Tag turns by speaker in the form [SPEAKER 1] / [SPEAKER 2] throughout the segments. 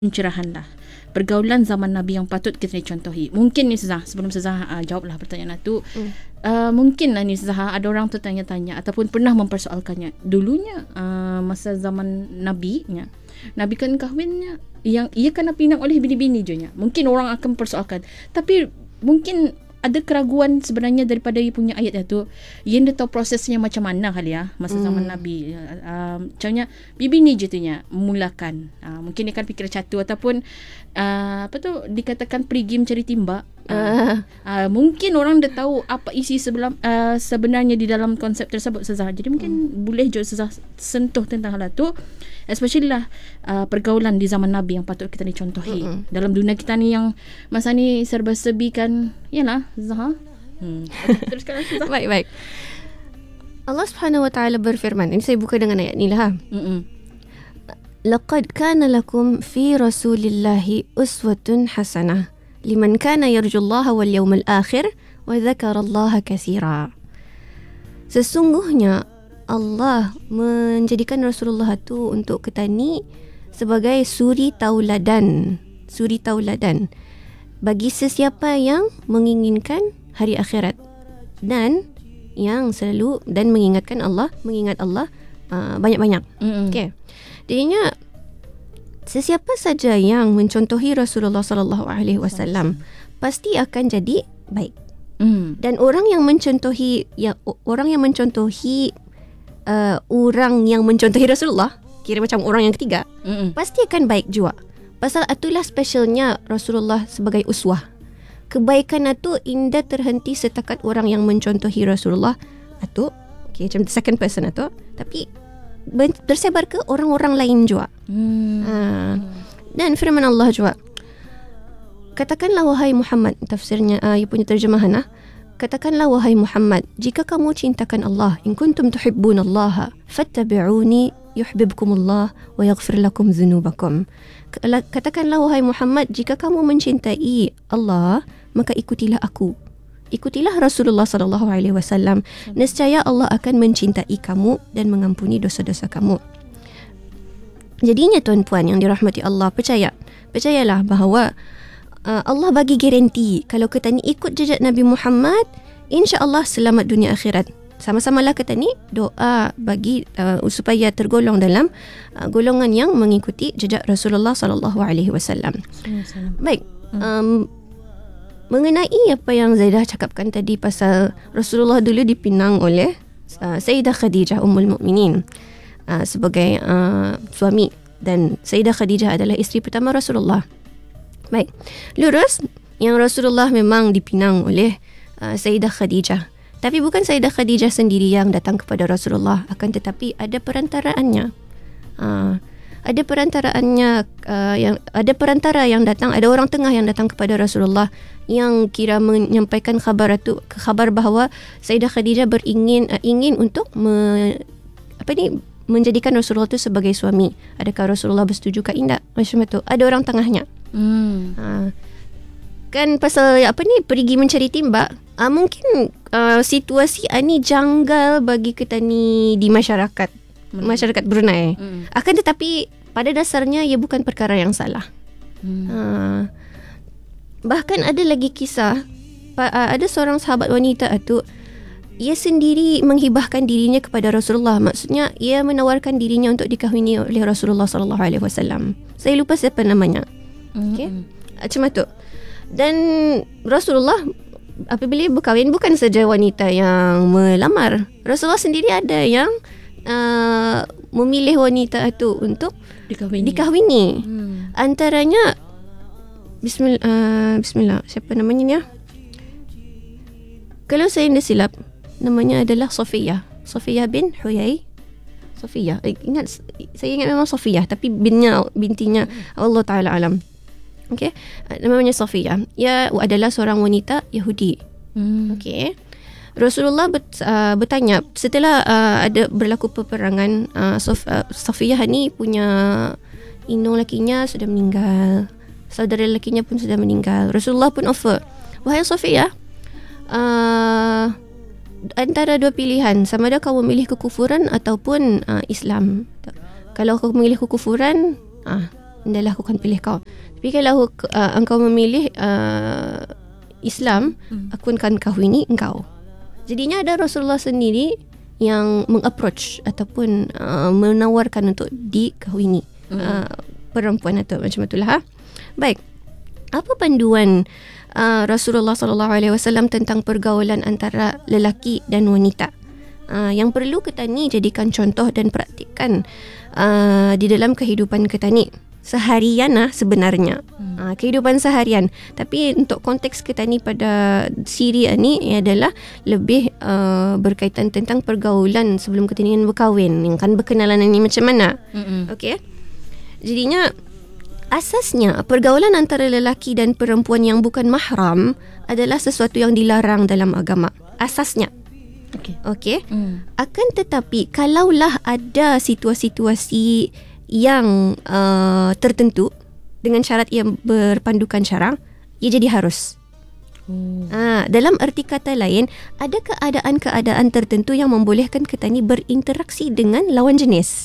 [SPEAKER 1] pencerahan lah. Pergaulan zaman Nabi yang patut kita dicontohi. Mungkin ni Ustazah, sebelum Ustazah jawablah pertanyaan itu, mungkin lah ni Ustazah, ada orang tu tanya-tanya ataupun pernah mempersoalkannya. Dulunya masa zaman Nabi kan kahwinnya yang ia kena pinang oleh bini-bini je nya. Mungkin orang akan mempersoalkan. Tapi mungkin ada keraguan sebenarnya daripada ia punya ayat itu. Ia dah tahu prosesnya macam mana kali ya masa zaman Nabi. Macamnya bini je tu nya memulakan. Mungkin dia kan fikir catu ataupun dikatakan pergi mencari timba. Mungkin orang dah tahu apa isi sebenarnya di dalam konsep tersebut Ustazah. Jadi mungkin boleh je Ustazah sentuh tentang hal itu, especially lah pergaulan di zaman Nabi yang patut kita dicontohi. Dalam dunia kita ni yang masa ni serba-serbi kan, yalah Ustazah. Teruskan Ustazah.
[SPEAKER 2] Baik. Allah Subhanahu Wa Taala berfirman, ini saya buka dengan ayat ni lah. Laqad kana lakum fi Rasulillahi uswatun hasanah liman kana yarjullaha wal yawmal akhir wa dzakarallaha katsira. Sesungguhnya Allah menjadikan Rasulullah tu untuk kita ni sebagai suri tauladan bagi sesiapa yang menginginkan hari akhirat dan yang selalu dan mengingat Allah banyak-banyak. Okey. Jadinya sesiapa saja yang mencontohi Rasulullah sallallahu alaihi wasallam pasti akan jadi baik. Dan orang yang mencontohi orang yang mencontohi Rasulullah, kira macam orang yang ketiga, pasti akan baik juga. Pasal itulah specialnya Rasulullah sebagai uswah. Kebaikan itu indah terhenti setakat orang yang mencontohi Rasulullah itu, macam second person itu, tapi tersebar ke orang-orang lain juga. Dan firman Allah juga, katakanlah wahai Muhammad, tafsirnya ia punya terjemahan katakanlah wahai Muhammad, jika kamu cintakan Allah, in kuntum tuhibbunallaha fattabi'uni yuhibbukumullah wa yaghfir lakum dzunubakum. Katakanlah wahai Muhammad, jika kamu mencintai Allah, maka ikutilah aku, ikutilah Rasulullah sallallahu alaihi wasallam, nescaya Allah akan mencintai kamu dan mengampuni dosa-dosa kamu. Jadinya tuan-puan yang dirahmati Allah, percayalah bahawa Allah bagi garanti kalau kita ni ikut jejak Nabi Muhammad, insya-Allah selamat dunia akhirat. Sama-samalah kita ni doa bagi supaya tergolong dalam golongan yang mengikuti jejak Rasulullah sallallahu alaihi wasallam. Baik. Mengenai apa yang Zaidah cakapkan tadi pasal Rasulullah dulu dipinang oleh Sayyidah Khadijah Ummul Mukminin sebagai suami, dan Sayyidah Khadijah adalah isteri pertama Rasulullah. Baik, lurus yang Rasulullah memang dipinang oleh Sayyidah Khadijah. Tapi bukan Sayyidah Khadijah sendiri yang datang kepada Rasulullah, akan tetapi ada perantaraannya. Ada perantara yang datang, ada orang tengah yang datang kepada Rasulullah yang kira menyampaikan khabar bahawa Sayyidah Khadijah ingin untuk menjadikan Rasulullah itu sebagai suami. Adakah Rasulullah bersetuju ke tidak? Macam itu. Ada orang tengahnya. Kan pasal pergi mencari timba, mungkin situasi ni janggal bagi kita ni di masyarakat Brunei. Akan tetapi pada dasarnya ia bukan perkara yang salah. Bahkan ada lagi kisah, ada seorang sahabat wanita itu, ia sendiri menghibahkan dirinya kepada Rasulullah. Maksudnya ia menawarkan dirinya untuk dikahwini oleh Rasulullah sallallahu alaihi wasallam. Saya lupa siapa namanya. Okey. Macam itu. Dan Rasulullah apabila berkahwin, bukan saja wanita yang melamar. Rasulullah sendiri ada yang memilih wanita itu untuk dikahwini. Antaranya Bismillah, siapa namanya ni? Kalau saya tidak silap, namanya adalah Safiyah bin Huyai. Safiyah, saya ingat memang Safiyah, tapi bintinya Allah Ta'ala alam. Okay, namanya Safiyah. Ia adalah seorang wanita Yahudi. Okay, Rasulullah bertanya setelah ada berlaku peperangan, Safiyah ni punya inung lakinya sudah meninggal, saudara lakinya pun sudah meninggal. Rasulullah pun offer, wahai Safiyah, antara dua pilihan, sama ada kau memilih kekufuran ataupun Islam. Kalau kau memilih kekufuran, hendaklah aku akan pilih kau. Tapi kalau engkau memilih Islam, aku akan kahwini engkau. Jadinya ada Rasulullah sendiri yang mengapproach ataupun menawarkan untuk dikahwini perempuan itu, macam itulah. Baik, apa panduan Rasulullah SAW tentang pergaulan antara lelaki dan wanita? Yang perlu kita ni jadikan contoh dan praktikkan di dalam kehidupan kita ni seharian sebenarnya. Kehidupan seharian. Tapi untuk konteks kita ni pada Syria ni adalah lebih berkaitan tentang pergaulan sebelum kita ingin berkahwin, yang kan berkenalan ni macam mana. Okey. Jadinya asasnya pergaulan antara lelaki dan perempuan yang bukan mahram adalah sesuatu yang dilarang dalam agama. Asasnya. Okey. Akan tetapi kalaulah ada situasi-situasi yang tertentu dengan syarat yang berpandukan syara, ia jadi harus. Dalam erti kata lain, ada keadaan-keadaan tertentu yang membolehkan kita ni berinteraksi dengan lawan jenis.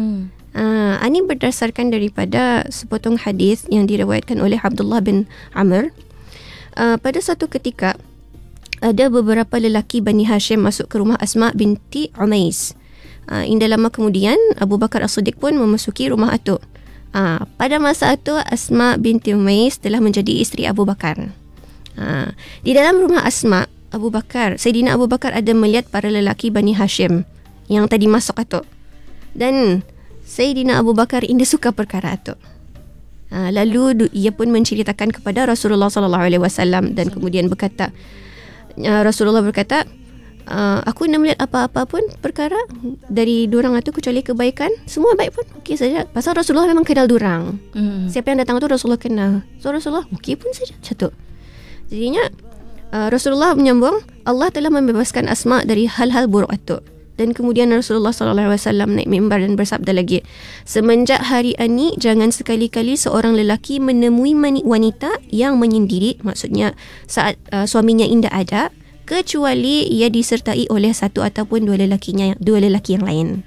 [SPEAKER 2] Ini berdasarkan daripada sepotong hadis yang diriwayatkan oleh Abdullah bin Amr. Pada satu ketika ada beberapa lelaki Bani Hashim masuk ke rumah Asma binti Umais. Indah lama kemudian Abu Bakar As-Siddiq pun memasuki rumah itu. Pada masa itu Asma binti Umais telah menjadi isteri Abu Bakar. Di dalam rumah Asma, Sayyidina Abu Bakar ada melihat para lelaki Bani Hashim yang tadi masuk itu. Dan Sayyidina Abu Bakar ini suka perkara itu. Lalu ia pun menceritakan kepada Rasulullah SAW dan kemudian berkata, Rasulullah berkata, aku nak melihat apa-apa pun perkara dari dorang itu kecuali kebaikan, semua baik pun okey saja. Pasal Rasulullah memang kenal dorang. Siapa yang datang tu Rasulullah kenal. So Rasulullah okey pun saja macam tu. Jadinya Rasulullah menyambung, Allah telah membebaskan Asma dari hal-hal buruk itu. Dan kemudian Rasulullah SAW naik mimbar dan bersabda lagi, semenjak hari ini jangan sekali-kali seorang lelaki menemui wanita yang menyendiri, maksudnya saat suaminya indah ada, kecuali ia disertai oleh satu ataupun dua lelaki yang lain.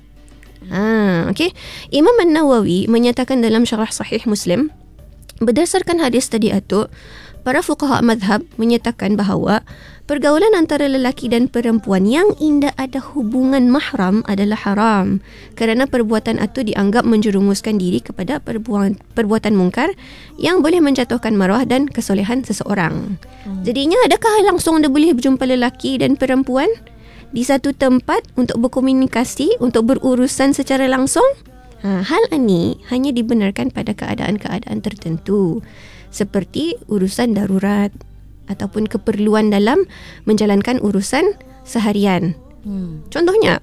[SPEAKER 2] Okay. Imam An-Nawawi menyatakan dalam syarah Sahih Muslim, berdasarkan hadis tadi itu, para fuqaha mazhab menyatakan bahawa pergaulan antara lelaki dan perempuan yang indah ada hubungan mahram adalah haram kerana perbuatan itu dianggap menjerumuskan diri kepada perbuatan mungkar yang boleh menjatuhkan maruah dan kesolehan seseorang. Jadinya adakah langsung anda boleh berjumpa lelaki dan perempuan di satu tempat untuk berkomunikasi, untuk berurusan secara langsung? Hal ini hanya dibenarkan pada keadaan-keadaan tertentu seperti urusan darurat ataupun keperluan dalam menjalankan urusan seharian. Contohnya,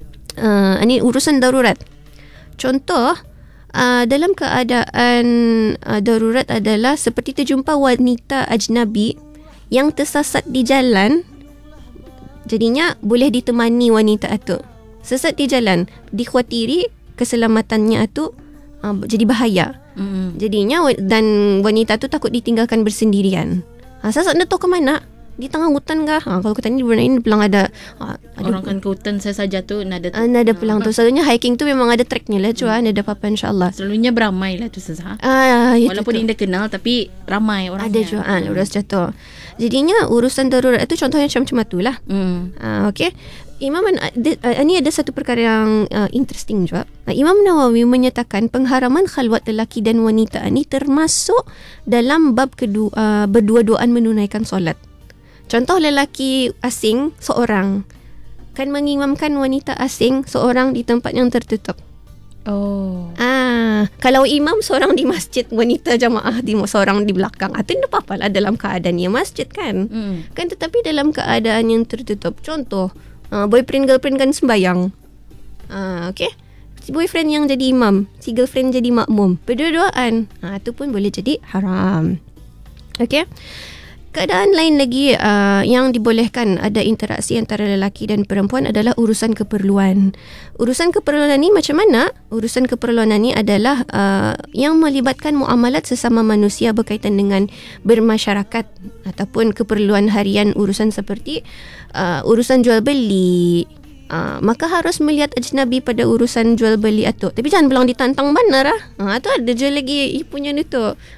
[SPEAKER 2] ini urusan darurat. Contoh, dalam keadaan darurat adalah seperti terjumpa wanita ajnabi yang tersesat di jalan. Jadinya boleh ditemani wanita itu. Sesat di jalan, dikhawatiri keselamatannya itu jadi bahaya. Jadinya dan wanita tu takut ditinggalkan bersendirian. Saya nak tahu ke mana? Di tengah hutan kah? Kalau kita ni Brunei ni pelang ada
[SPEAKER 1] orang kan ke hutan saya saja tu nada
[SPEAKER 2] pelang tu. Selalunya hiking tu memang ada treknya lah, cuan ada apa-apa insya-Allah.
[SPEAKER 1] Selalunya beramai lah tu Sazah. Walaupun indah kenal tapi ramai orang.
[SPEAKER 2] Ada juga lurus jatuh. Jadinya urusan darurat itu contohnya macam itulah. Okey. Ini ada satu perkara yang interesting juga. Imam Nawawi menyatakan pengharaman khalwat lelaki dan wanita ini termasuk dalam bab kedua, berdua-duaan menunaikan solat. Contoh, lelaki asing seorang kan mengimamkan wanita asing seorang di tempat yang tertutup. Kalau imam seorang di masjid, wanita jamaah seorang di belakang, itu tak apa-apa lah dalam keadaan yang masjid kan. Kan tetapi dalam keadaan yang tertutup, contoh boyfriend girlfriend kan sembayang. Okay, si boyfriend yang jadi imam, si girlfriend jadi makmum, berdua-duaan, itu pun boleh jadi haram. Okay. Keadaan lain lagi yang dibolehkan ada interaksi antara lelaki dan perempuan adalah urusan keperluan. Urusan keperluan ni macam mana? Urusan keperluan ni adalah yang melibatkan muamalat sesama manusia berkaitan dengan bermasyarakat ataupun keperluan harian, urusan seperti urusan jual beli, maka harus melihat ajnabi pada urusan jual beli atuk. Tapi jangan bilang ditantang benar lah. Tu ada je lagi punya ni tu.